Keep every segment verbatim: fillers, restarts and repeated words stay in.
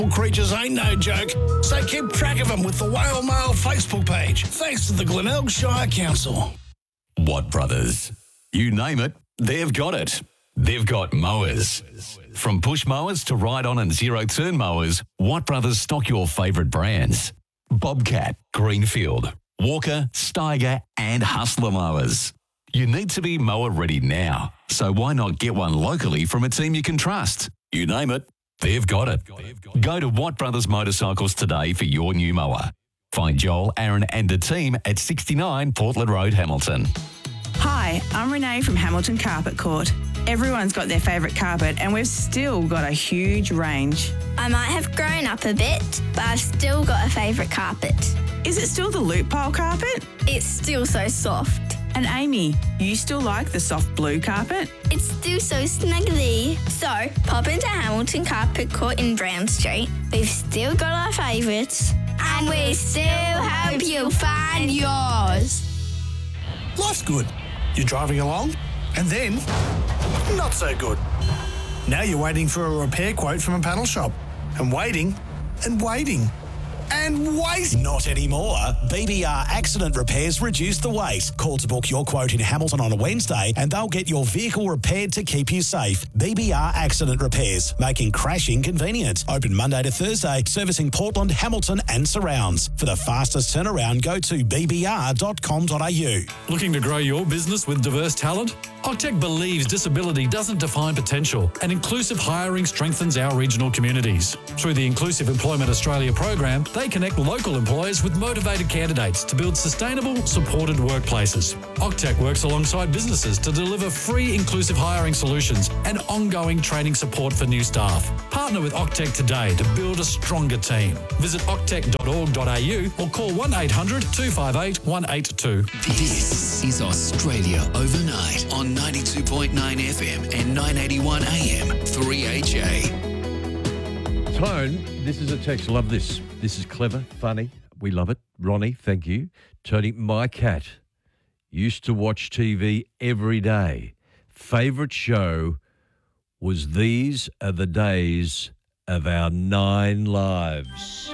Creatures ain't no joke, so keep track of them with the Whale Mail Facebook page, thanks to the Glenelg Shire Council. Watt Brothers. You name it, they've got it. They've got mowers. From push mowers to ride-on and zero-turn mowers, Watt Brothers stock your favourite brands. Bobcat, Greenfield, Walker, Steiger and Hustler mowers. You need to be mower ready now, so why not get one locally from a team you can trust? You name it, they've got it. Go to Watt Brothers Motorcycles today for your new mower. Find Joel, Aaron and the team at sixty-nine Portland Road, Hamilton. Hi, I'm Renee from Hamilton Carpet Court. Everyone's got their favourite carpet and we've still got a huge range. I might have grown up a bit, but I've still got a favourite carpet. Is it still the loop pile carpet? It's still so soft. And Amy, you still like the soft blue carpet? It's still so snuggly. So, pop into Hamilton Carpet Court in Brown Street. We've still got our favourites. And we still hope you'll find yours. Life's good. You're driving along, and then, not so good. Now you're waiting for a repair quote from a panel shop. And waiting, and waiting, and waiting. Not anymore. B B R Accident Repairs reduce the wait. Call to book your quote in Hamilton on a Wednesday and they'll get your vehicle repaired to keep you safe. B B R Accident Repairs, making crashing convenient. Open Monday to Thursday, servicing Portland, Hamilton and surrounds. For the fastest turnaround, go to b b r dot com dot a u. Looking to grow your business with diverse talent? Octec believes disability doesn't define potential, and inclusive hiring strengthens our regional communities. Through the Inclusive Employment Australia program, they connect local employers with motivated candidates to build sustainable, supported workplaces. Octec works alongside businesses to deliver free inclusive hiring solutions and ongoing training support for new staff. Partner with Octec today to build a stronger team. Visit octec dot org dot a u or call one eight hundred two five eight one eight two. This is Australia Overnight on ninety-two point nine F M and nine eighty-one A M three H A. Tone, this is a text. Love this. This is clever, funny. We love it. Ronnie, thank you. Tony, my cat used to watch T V every day. Favourite show was These Are the Days of Our Nine Lives.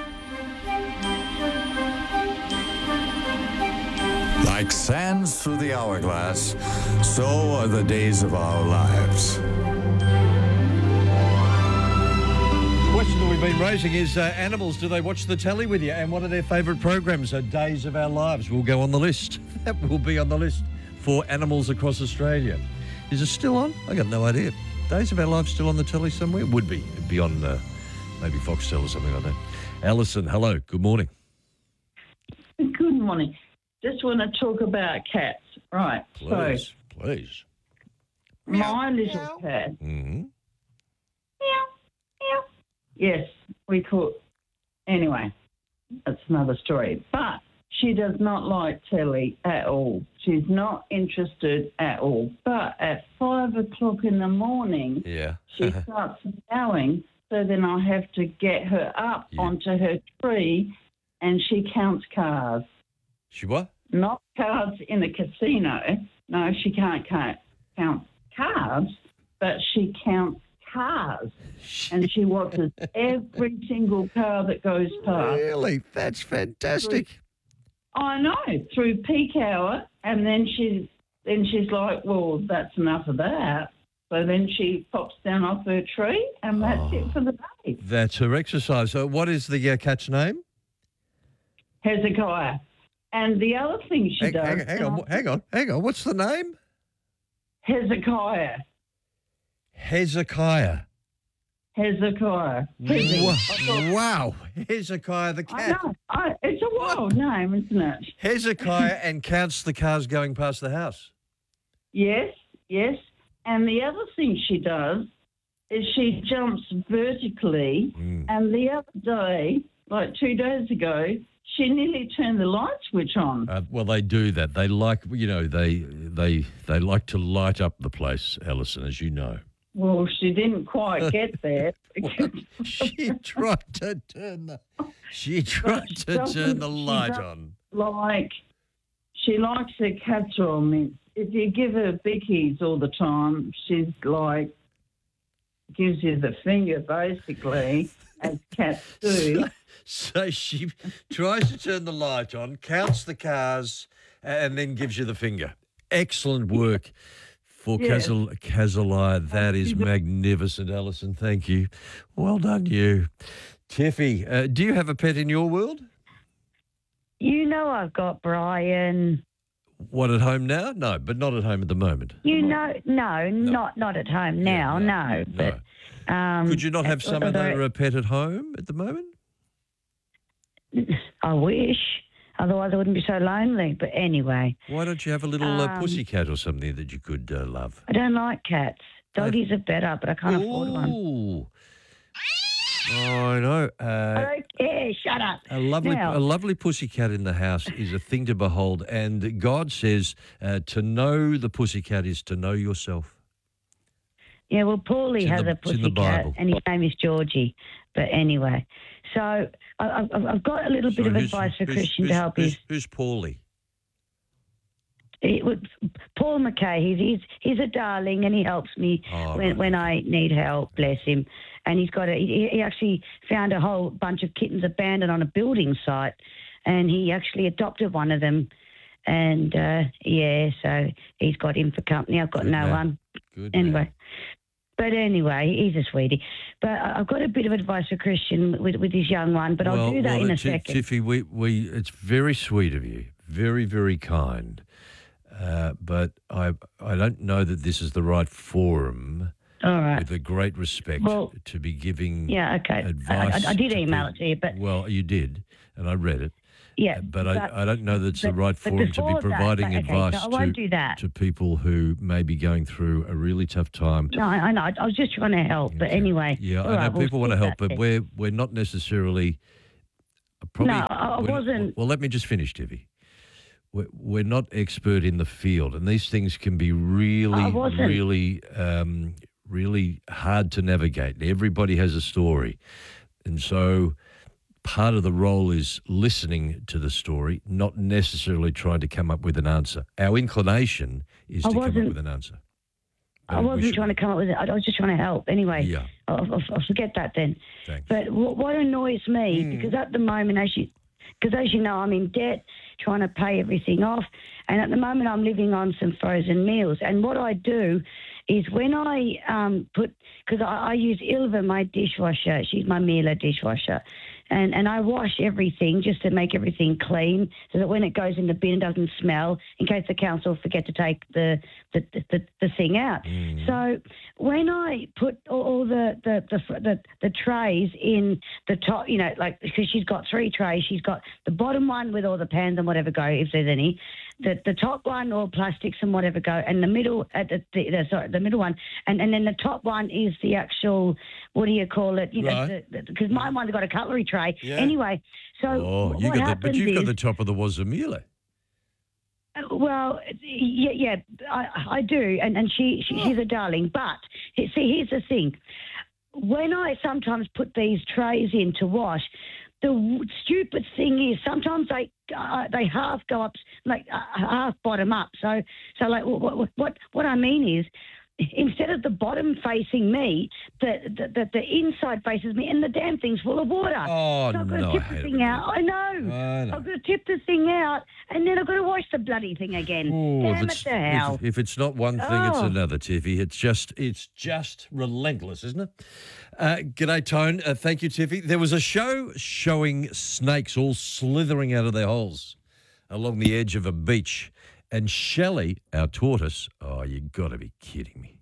Like sands through the hourglass, so are the days of our lives. Question that we've been raising is uh, animals, do they watch the telly with you? And what are their favourite programs? So Days of Our Lives will go on the list. That will be on the list for animals across Australia. Is it still on? I got no idea. Days of Our Lives still on the telly somewhere? Would be. It'd be on uh, maybe Foxtel or something like that. Alison, hello. Good morning. Good morning. Just want to talk about cats. Right. Please, so, please. My little cat. Mm-hmm. Meow, meow. Yes, we call. Anyway, that's another story. But she does not like telly at all. She's not interested at all. But at five o'clock in the morning, yeah, she starts meowing. So then I have to get her up Yeah. onto her tree, and she counts cars. She what? Not cards in a casino. No, she can't count, count cards, but she counts cars. And she watches every single car that goes past. Really? That's fantastic. Through, I know, through peak hour. And then she's, then she's like, well, that's enough of that. So then she pops down off her tree, and that's Oh. it for the day. That's her exercise. So what is the uh, cat's name? Hezekiah. And the other thing she Hang, does... hang, hang on, hang on, hang on. What's the name? Hezekiah. Hezekiah. Hezekiah. Hezzy. Wow. wow. Hezekiah the I cat. know. I, it's a wild name, isn't it? Hezekiah and counts the cars going past the house. Yes, yes. And the other thing she does is she jumps vertically. Mm. And the other day, like two days ago, she nearly turned the light switch on. Uh, well, they do that. They like, you know, they they they like to light up the place, Alison, as you know. Well, she didn't quite get there. Well, she tried to turn the she tried She to turn doesn't- the she light doesn't on. Like, she likes her casserole mints. If you give her bickies all the time, she's like, gives you the finger, basically, as cats do. So she tries to turn the light on, counts the cars, and then gives you the finger. Excellent work for Yes. Kazal- Kazalai. That is magnificent, Alison. Thank you. Well done, you. Tiffy, uh, do you have a pet in your world? You know I've got Brian. What, at home now? No, but not at home at the moment. You know, no, not not at home now, no. But um, Could you not have some although- other uh, pet at home at the moment? I wish. Otherwise, I wouldn't be so lonely. But anyway, Why don't you have a little uh, Um, pussycat or something that you could uh, love? I don't like cats. Doggies are better, but I can't afford one. Ooh. Oh, I know. I Uh, don't care. Shut up. a lovely, Now- a lovely pussycat in the house is a thing to behold, and God says uh, to know the pussycat is to know yourself. Yeah, well, Paulie It's in has the- a it's in the pussycat, Bible. and his name is Georgie. But anyway, so I, I've, I've got a little bit Sorry, of who's- advice for who's- Christian who's- to help who's, his. Who's Paulie? It was Paul McKay. He's, he's he's a darling, and he helps me Oh, when right. when I need help. Bless him. And he's got a. He, he actually found a whole bunch of kittens abandoned on a building site, and he actually adopted one of them. And uh, yeah, so he's got him for company. I've got Good no man. one. Good Anyway. man. But anyway, he's a sweetie. But I- I've got a bit of advice for Christian with, with his young one, but well, I'll do that well, in a Ti- second. Tiffy, we, we, it's very sweet of you, very, very kind. Uh, but I, I don't know that this is the right forum. All right. With a great respect Well, to be giving Yeah, okay. I, advice. I, I did to email people. it to you, but Well, you did, and I read it. yeah. But, I, I don't know that it's the but- right but forum to be before that- providing okay, advice so I won't to, do that. to people who may be going through a really tough time. No, I, I know. I was just trying to help, but anyway. Yeah, all I know right, we'll people want to skip help, that but then. we're we're not necessarily. uh, Probably, No, I- I we're not- wasn't- well, let me just finish, Tiffy. We're, we're not expert in the field, and these things can be really, I wasn't. really, um, really hard to navigate. Everybody has a story, and so part of the role is listening to the story, not necessarily trying to come up with an answer. Our inclination is I to come up wasn't- with an answer. I But we wasn't should- trying to come up with it. I was just trying to help. Anyway, Yeah. I'll, I'll, I'll forget that then. Thanks. But what, what annoys me, Hmm. because at the moment, as you, because as you know, I'm in debt, trying to pay everything off, and at the moment, I'm living on some frozen meals. And what I do is when I um, put, because I, I use Ilva, my dishwasher. She's my Miele dishwasher. And, and I wash everything just to make everything clean so that when it goes in the bin, it doesn't smell in case the council forget to take the the, the, the thing out. So when I put all, all the, the, the, the, the trays in the top, you know, like because she's got three trays. She's got the bottom one with all the pans and whatever go, if there's any. The, the top one, all plastics and whatever go, and the middle, uh, the, the, the, sorry, the middle one, and, and then the top one is the actual, what do you call it? You Right. know, because my one's got a cutlery tray. Yeah. Anyway, so Oh, what you got the, happens but you've got is- the top of the Wazamila. uh, Well, yeah, yeah, I, I do, and and she, she she's a darling. But see, here's the thing: when I sometimes put these trays in to wash, the w- stupid thing is sometimes they uh, they half go up, like uh, half bottom up. So so like what what what, what I mean is. Instead of the bottom facing me, the, the the the inside faces me, and the damn thing's full of water. Oh, so I've got no, to I tip hate the it thing when out. I know. I know. I've got to tip the thing out, and then I've got to wash the bloody thing again. Oh, Damn if it it's, to hell. if, if it's not one thing, it's Oh. another, Tiffy. It's just it's just relentless, isn't it? Uh, g'day, Tone. Uh, thank you, Tiffy. There was a show showing snakes all slithering out of their holes along the edge of a beach. And Shelley, our tortoise, oh, you got to be kidding me.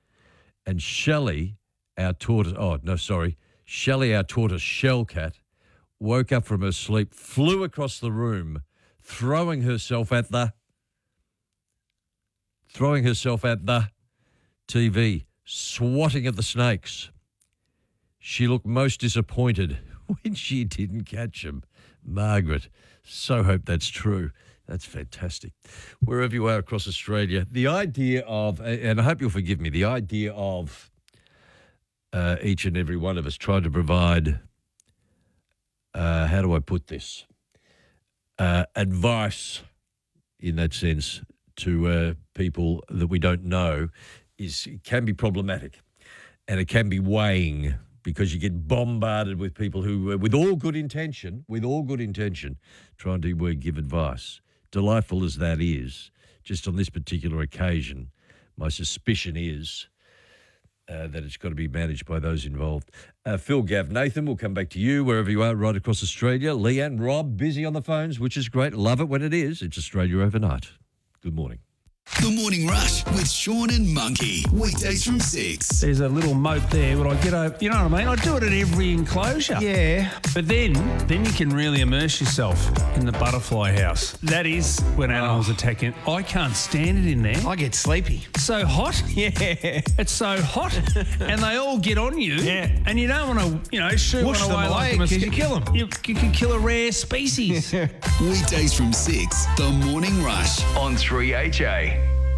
And Shelley, our tortoise, oh, no, sorry, Shelley, our tortoise shell cat, woke up from her sleep, flew across the room, throwing herself at the, throwing herself at the T V, swatting at the snakes. She looked most disappointed when she didn't catch them. Margaret, so hope that's true. That's fantastic. Wherever you are across Australia, the idea of, and I hope you'll forgive me, the idea of uh, each and every one of us trying to provide, uh, how do I put this, uh, advice in that sense to uh, people that we don't know is can be problematic. and it can be weighing because you get bombarded with people who, uh, with all good intention, with all good intention, trying to uh, give advice. Delightful as that is, just on this particular occasion, my suspicion is uh, that it's got to be managed by those involved. Uh, Phil, Gav, Nathan, we'll come back to you wherever you are right across Australia. Leanne, Rob, busy on the phones, which is great. Love it when it is. It's Australia Overnight. Good morning. The Morning Rush with Sean and Monkey. Weekdays from six. There's a little moat there, but I get over, you know what I mean? I do it at every enclosure. Yeah. But then, then you can really immerse yourself in the butterfly house. That is when animals attack in. I can't stand it in there. I get sleepy. So hot. Yeah. It's so hot. And they all get on you. Yeah. And you don't want to, you know, shoot Whoosh one them away like away a 'cause you kill 'em. You, you can kill a rare species. Weekdays from six. The Morning Rush on three H A.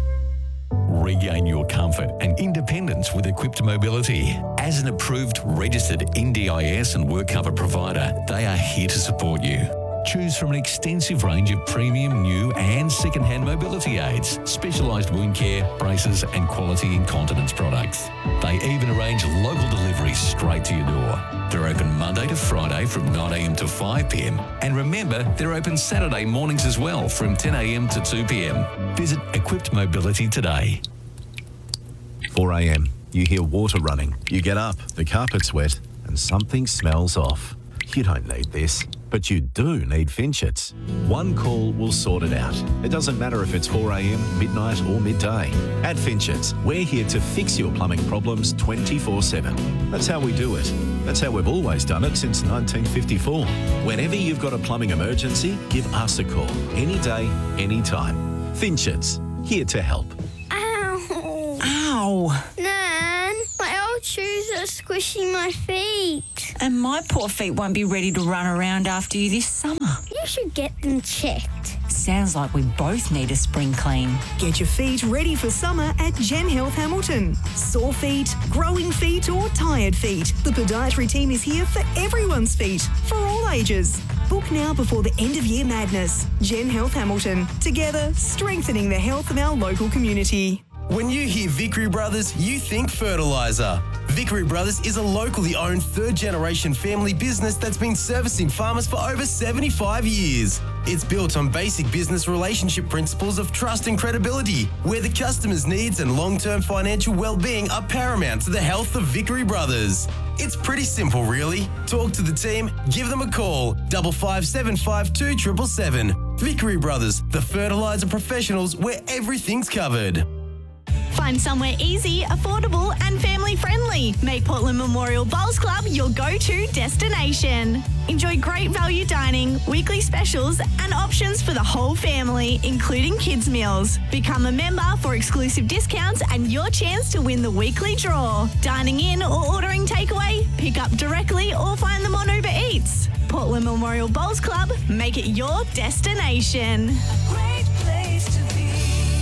Regain your comfort and independence with Equipped Mobility. As an approved, registered N D I S and work cover provider, they are here to support you. Choose from an extensive range of premium, new and second-hand mobility aids, specialised wound care, braces and quality incontinence products. They even arrange local deliveries straight to your door. They're open Monday to Friday from nine a.m. to five p.m. And remember, they're open Saturday mornings as well from ten a.m. to two p.m. Visit Equipped Mobility today. four a.m. You hear water running. You get up, the carpet's wet, and something smells off. You don't need this, but you do need Finchets. One call will sort it out. It doesn't matter if it's four a.m, midnight or midday. At Finchets, we're here to fix your plumbing problems twenty-four seven. That's how we do it. That's how we've always done it since nineteen fifty-four. Whenever you've got a plumbing emergency, give us a call. Any day, any time. Finchets, here to help. Ow. Ow. Nan, my old shoes are squishing my feet. And my poor feet won't be ready to run around after you this summer. You should get them checked. Sounds like we both need a spring clean. Get your feet ready for summer at Gen Health Hamilton. Sore feet, growing feet or tired feet. The podiatry team is here for everyone's feet, for all ages. Book now before the end of year madness. Gen Health Hamilton. Together, strengthening the health of our local community. When you hear Vickery Brothers, you think fertiliser. Vickery Brothers is a locally owned third-generation family business that's been servicing farmers for over seventy-five years. It's built on basic business relationship principles of trust and credibility, where the customer's needs and long-term financial well-being are paramount to the health of Vickery Brothers. It's pretty simple, really. Talk to the team, give them a call, double five seven five two seven seven seven. Vickery Brothers, the fertiliser professionals where everything's covered. Find somewhere easy, affordable and family friendly. Make Portland Memorial Bowls Club your go-to destination. Enjoy great value dining, weekly specials and options for the whole family, including kids' meals. Become a member for exclusive discounts and your chance to win the weekly draw. Dining in or ordering takeaway? Pick up directly or find them on Uber Eats. Portland Memorial Bowls Club, make it your destination. Great place to be.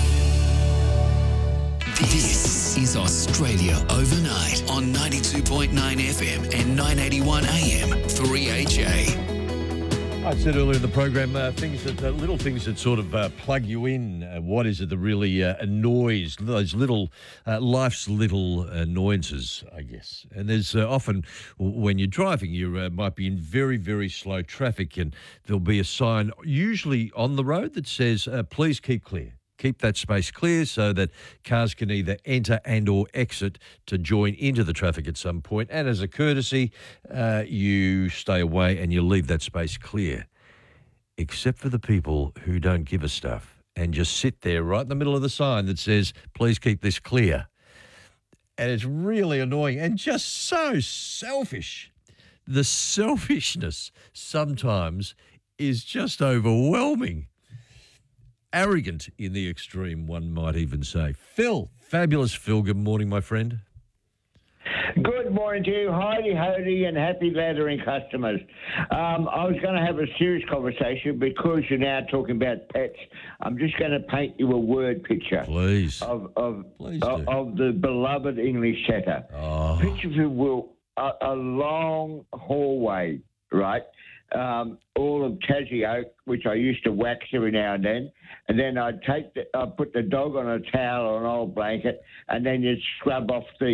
This is Australia Overnight on ninety-two point nine F M and nine eighty-one A M, three H A. I said earlier in the program, uh, things that uh, little things that sort of uh, plug you in. Uh, what is it that really uh, annoys those little uh, life's little annoyances, I guess. And there's uh, often when you're driving, you uh, might be in very very slow traffic, and there'll be a sign usually on the road that says, uh, "Please keep clear." Keep that space clear so that cars can either enter and or exit to join into the traffic at some point. And as a courtesy, uh, you stay away and you leave that space clear. Except for the people who don't give a stuff and just sit there right in the middle of the sign that says, "Please keep this clear." And it's really annoying and just so selfish. The selfishness sometimes is just overwhelming. Arrogant in the extreme, one might even say. Phil, fabulous Phil. Good morning, my friend. Good morning to you, Heidi, Hody, and happy laddering customers. Um, I was going to have a serious conversation because you're now talking about pets. I'm just going to paint you a word picture. Please. Of of, Please of, of the beloved English setter. Oh. Picture, if you will, a, a long hallway, right? Um, all of Tassie oak, which I used to wax every now and then, and then I'd take the, I'd put the dog on a towel or an old blanket, and then you'd scrub off the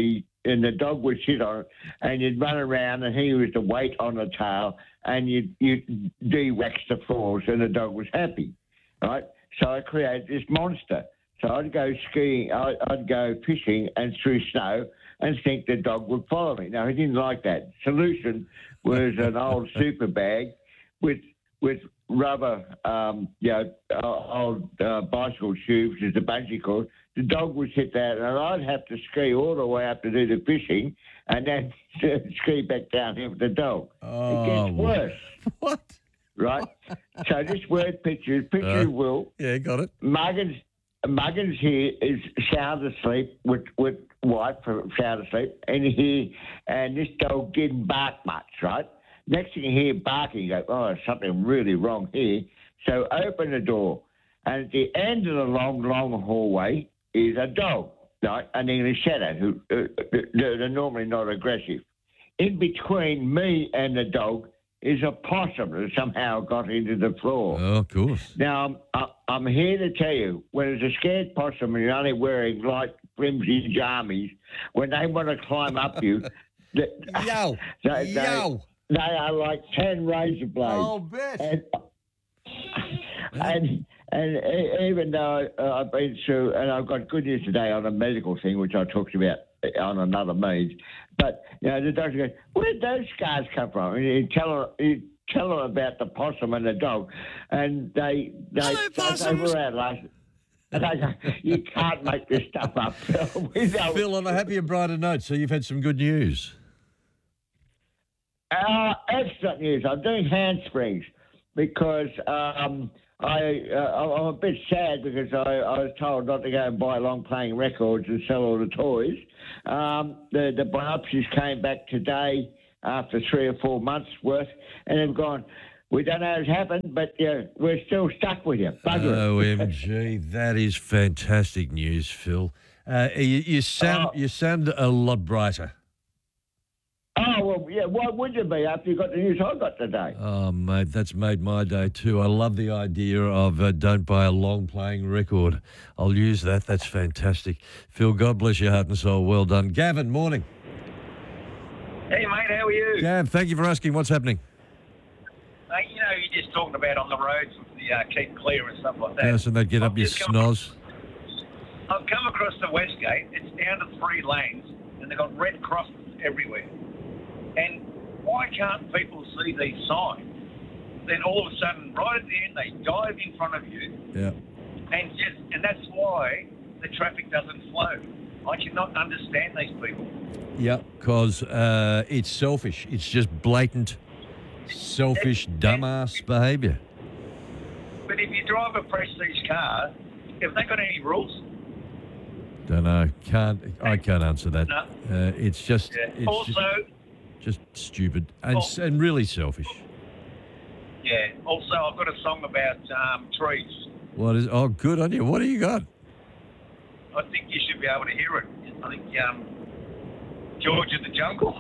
and the dog would sit on it, and you'd run around, and he was the weight on the tail, and you'd, you'd de-wax the floors, and the dog was happy, right? So I created this monster. So I'd go skiing, I'd, I'd go fishing and through snow and think the dog would follow me. Now, he didn't like that. Solution was an old super bag with with rubber, um, you know, old uh, bicycle shoes, as the bungee cord. The dog would sit there, and I'd have to ski all the way up to do the fishing and then ski back down here with the dog. Oh, it gets worse. What? Right? So this word picture, picture Uh, Will. Yeah, got it. Muggins, Muggins here is sound asleep with, with wife for sound asleep, and he and this dog didn't bark much, right? Next thing you hear barking, you go, oh, there's something really wrong here. So open the door, and at the end of the long, long hallway is a dog, right? And in the shadow, who uh, they're they're normally not aggressive. In between me and the dog is a possum that somehow got into the floor. Oh, of course. Now, I'm, I- I'm here to tell you, when it's a scared possum and you're only wearing light, flimsy jammies, when they want to climb up you, the, Yo, they, yo. They, they are like ten razor blades. Oh, bet. And, and, and e- even though uh, I've been through, and I've got good news today on a medical thing, which I talked about on another means, but, you know, the doctor goes, where did those scars come from? And you tell her, you tell her about the possum and the dog, and they, they, they, they were out last. And they go, you can't make this stuff up, Phil. We know- Phil, on a happier, brighter note, so you've had some good news. Uh, excellent news. I'm doing handsprings because um, I, uh, I'm a bit sad because I, I was told not to go and buy long playing records and sell all the toys. Um, the, the biopsies came back today after three or four months worth, and they've gone, we don't know what's happened, but uh, we're still stuck with you. Bugger it. O M G, that is fantastic news, Phil. Uh, you, you sound you sound a lot brighter. Oh, well, yeah, why would you be after you got the news I got today? Oh, mate, that's made my day too. I love the idea of uh, don't buy a long playing record. I'll use that. That's fantastic. Phil, God bless your heart and soul. Well done. Gavin, morning. Hey, mate, how are you? Gav, thank you for asking. What's happening? Uh, you know, you're just talking about on the roads, the uh, keep clear and stuff like that. Yes, and they'd get up your just come- snoz. I've come across the Westgate. It's down to three lanes, and they've got red crosses everywhere. And why can't people see these signs? Then all of a sudden, right at the end, they dive in front of you, Yeah. and just and that's why the traffic doesn't flow. I cannot understand these people. Yeah, because uh, it's selfish. It's just blatant, selfish, dumbass behaviour. But if you drive a Prestige car, have they got any rules? Don't know. Can't. I can't answer that. No. Uh, it's just. Yeah. It's Also, just, just stupid and Oh. and really selfish. yeah. Also, I've got a song about um, trees. What is? Oh, good on you. What do you got? I think you should be able to hear it. I think um, George of the Jungle.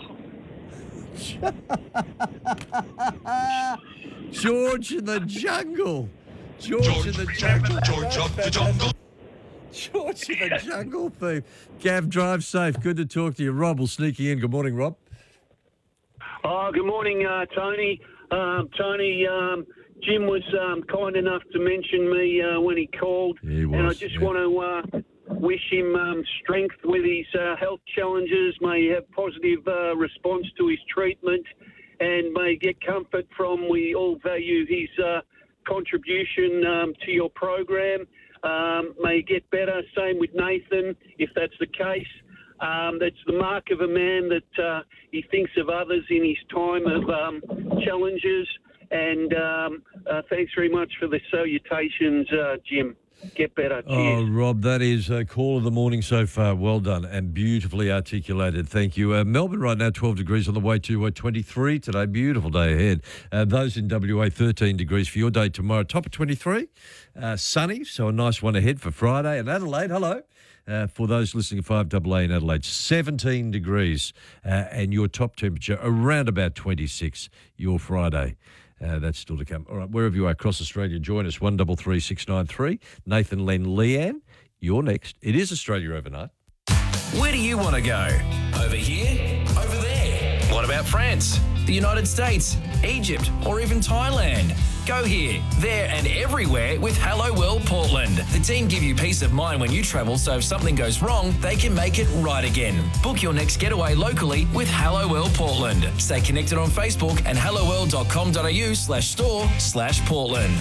George in the jungle. George, in the jungle. George of the jungle. George in the jungle theme. Gav, drive safe. Good to talk to you. Rob will sneak you in. Good morning, Rob. Oh, good morning, uh, Tony. Um, Tony, um, Jim was um, kind enough to mention me uh, when he called. He was, and I just yeah. want to uh, wish him um, strength with his uh, health challenges. May he have positive uh, response to his treatment and may get comfort from, we all value his uh, contribution um, to your program. Um, may he get better. Same with Nathan, if that's the case. Um, that's the mark of a man that uh, he thinks of others in his time of um, challenges. And um, uh, thanks very much for the salutations, uh, Jim. Get better. Oh, Cheers. Rob, that is a call of the morning so far. Well done and beautifully articulated. Thank you. Uh, Melbourne right now, twelve degrees on the way to uh, twenty-three today. Beautiful day ahead. Uh, those in W A, thirteen degrees for your day tomorrow. Top of twenty-three. Uh, sunny, so a nice one ahead for Friday. And Adelaide, hello. Uh, for those listening at five A A in Adelaide, seventeen degrees uh, and your top temperature around about twenty-six, your Friday. Uh, that's still to come. All right, wherever you are across Australia, join us, one three three six nine three. Nathan, Len, Leanne, you're next. It is Australia Overnight. Where do you want to go? Over here? Over there? What about France, the United States, Egypt, or even Thailand? Go here, there and everywhere with Hello World Portland. The team give you peace of mind when you travel, so if something goes wrong, they can make it right again. Book your next getaway locally with Hello World Portland. Stay connected on Facebook and helloworld.com.au slash store slash Portland.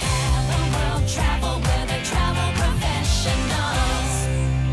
Travel where they travel professionals.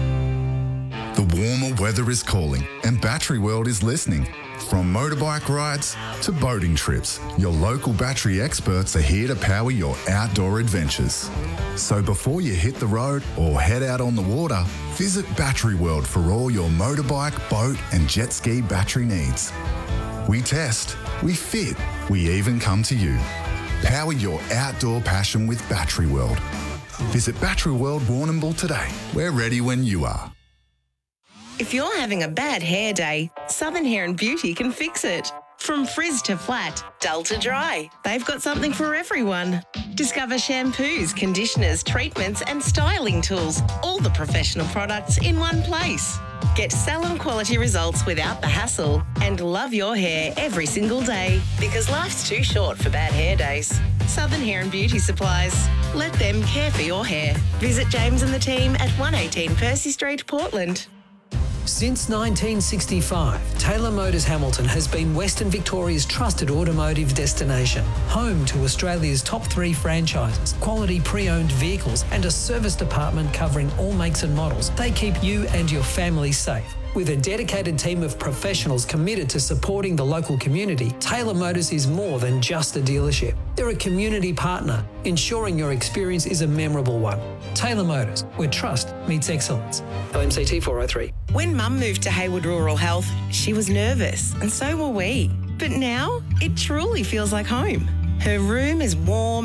The warmer weather is calling and Battery World is listening. From motorbike rides to boating trips, your local battery experts are here to power your outdoor adventures. So before you hit the road or head out on the water, visit Battery World for all your motorbike, boat and jet ski battery needs. We test, we fit, we even come to you. Power your outdoor passion with Battery World. Visit Battery World Warrnambool today. We're ready when you are. If you're having a bad hair day, Southern Hair and Beauty can fix it. From frizz to flat, dull to dry, they've got something for everyone. Discover shampoos, conditioners, treatments and styling tools, all the professional products in one place. Get salon quality results without the hassle and love your hair every single day because life's too short for bad hair days. Southern Hair and Beauty Supplies. Let them care for your hair. Visit James and the team at one eighteen Percy Street, Portland. Since nineteen sixty-five, Taylor Motors Hamilton has been Western Victoria's trusted automotive destination, home to Australia's top three franchises, quality pre-owned vehicles and a service department covering all makes and models. They keep you and your family safe. With a dedicated team of professionals committed to supporting the local community, Taylor Motors is more than just a dealership. They're a community partner, ensuring your experience is a memorable one. Taylor Motors, where trust meets excellence. L M C T four oh three. When Mum moved to Hayward Rural Health, she was nervous, and so were we. But now, it truly feels like home. Her room is warm